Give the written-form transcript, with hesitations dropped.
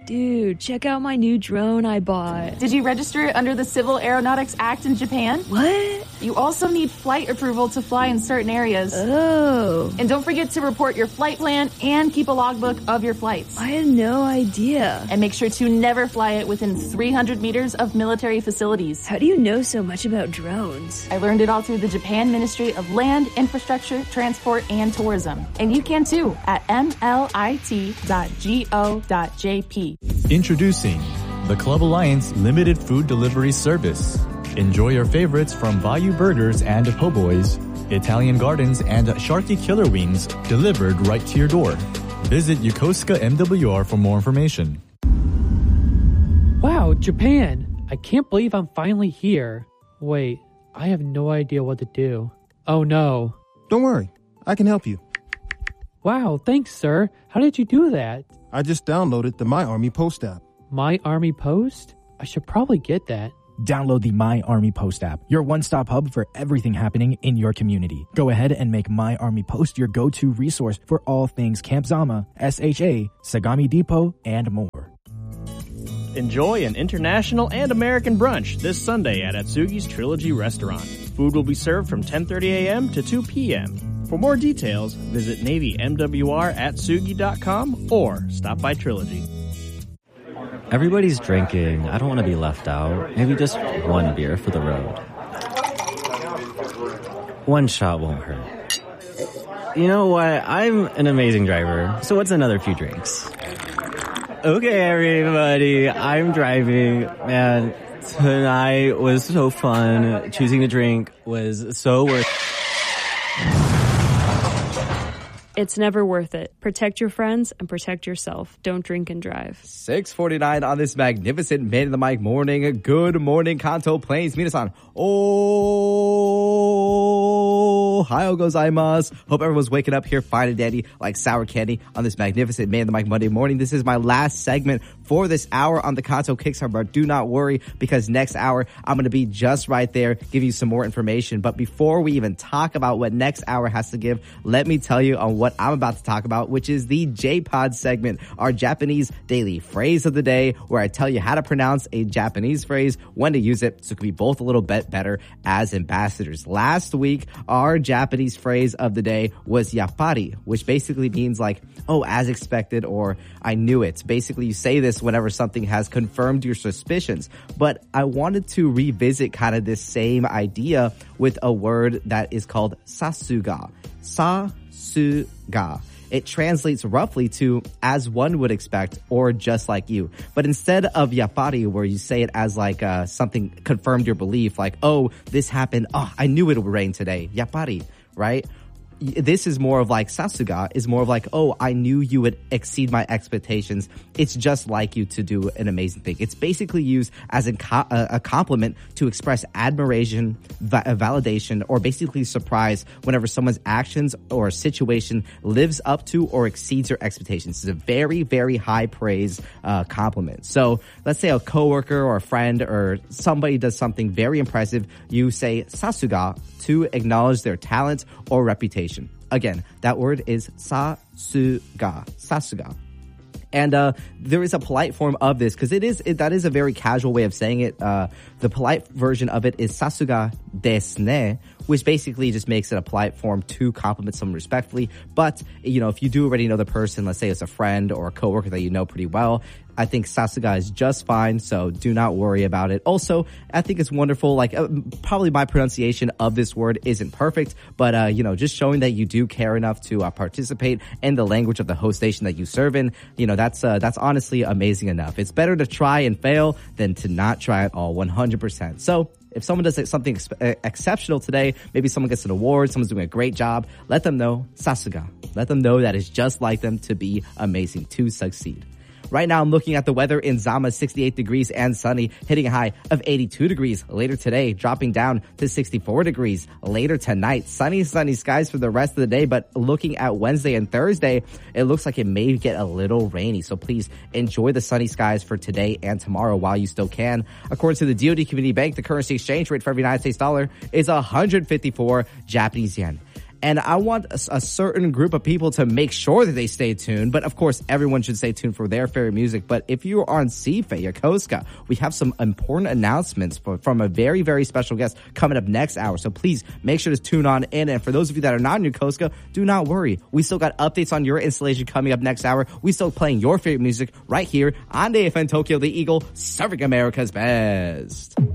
Dude, check out my new drone I bought. Did you register it under the Civil Aeronautics Act in Japan? What? You also need flight approval to fly in certain areas. Oh. And don't forget to report your flight plan and keep a logbook of your flights. I had no idea. And make sure to never fly it within 300 meters of military facilities. How do you know so much about drones? I learned it all through the Japan Ministry of Land, Infrastructure, Transport, and Tourism. And you can too at mlit.go.jp. Introducing the Club Alliance Limited Food Delivery Service. Enjoy your favorites from Bayou Burgers and Po' Boys, Italian Gardens, and Sharky Killer Wings delivered right to your door. Visit Yokosuka MWR for more information. Wow, Japan! I can't believe I'm finally here. Wait, I have no idea what to do. Oh no. Don't worry, I can help you. Wow, thanks, sir. How did you do that? I just downloaded the My Army Post app. My Army Post? I should probably get that. Download the My Army Post app, your one-stop hub for everything happening in your community. Go ahead and make My Army Post your go-to resource for all things Camp Zama, SHA, Sagami Depot, and more. Enjoy an international and American brunch this Sunday at Atsugi's Trilogy Restaurant. Food will be served from 10:30 a.m. to 2 p.m. For more details, visit NavyMWR@Sugi.com or stop by Trilogy. Everybody's drinking. I don't want to be left out. Maybe just one beer for the road. One shot won't hurt. You know what? I'm an amazing driver, so what's another few drinks? Okay, everybody, I'm driving. Man, tonight was so fun. Choosing to drink was so worth it. It's never worth it. Protect your friends and protect yourself. Don't drink and drive. 6:49 on this magnificent Man in the Mic morning. Good morning, Kanto Plains. Minasan. Ohayou gozaimasu. Hope everyone's waking up here fine and dandy like sour candy on this magnificent Man in the Mic Monday morning. This is my last segment for this hour on the Kanto Kickstart Bar. Do not worry, because next hour I'm going to be just right there, give you some more information. But before we even talk about what next hour has to give, let me tell you on what I'm about to talk about, which is the J-Pod segment, our Japanese daily phrase of the day, where I tell you how to pronounce a Japanese phrase, when to use it, so it can be both a little bit better as ambassadors. Last week, our Japanese phrase of the day was yappari, which basically means like, oh, as expected, or I knew it. Basically, you say this whenever something has confirmed your suspicions. But I wanted to revisit kind of this same idea with a word that is called sasuga. Sasuga. It translates roughly to as one would expect or just like you. But instead of yappari, where you say it as like something confirmed your belief, like, oh, this happened. Oh, I knew it would rain today. Yappari, right? This is more of like sasuga is more of like, oh, I knew you would exceed my expectations. It's just like you to do an amazing thing. It's basically used as a compliment to express admiration, validation, or basically surprise whenever someone's actions or situation lives up to or exceeds your expectations. It's a very, very high praise compliment. So let's say a coworker or a friend or somebody does something very impressive. You say sasuga to acknowledge their talent or reputation. Again, that word is sasuga. And there is a polite form of this, because that is a very casual way of saying it. The polite version of it is sasuga desu ne, which basically just makes it a polite form to compliment someone respectfully. But, you know, if you do already know the person, let's say it's a friend or a coworker that you know pretty well, I think sasuga is just fine, so do not worry about it. Also, I think it's wonderful, like, probably my pronunciation of this word isn't perfect, but, you know, just showing that you do care enough to participate in the language of the host station that you serve in, you know, that's honestly amazing enough. It's better to try and fail than to not try at all, 100%. So, if someone does something exceptional today, maybe someone gets an award, someone's doing a great job, let them know, sasuga. Let them know that it's just like them to be amazing, to succeed. Right now, I'm looking at the weather in Zama, 68 degrees and sunny, hitting a high of 82 degrees. Later today, dropping down to 64 degrees. Later tonight, sunny skies for the rest of the day. But looking at Wednesday and Thursday, it looks like it may get a little rainy. So please enjoy the sunny skies for today and tomorrow while you still can. According to the DoD Community Bank, the currency exchange rate for every United States dollar is 154 Japanese yen. And I want a certain group of people to make sure that they stay tuned. But of course, everyone should stay tuned for their favorite music. But if you are on CFA, Yokosuka, we have some important announcements from a very, very special guest coming up next hour. So please make sure to tune on in. And for those of you that are not in Yokosuka, do not worry. We still got updates on your installation coming up next hour. We still playing your favorite music right here on AFN Tokyo, the Eagle, serving America's best.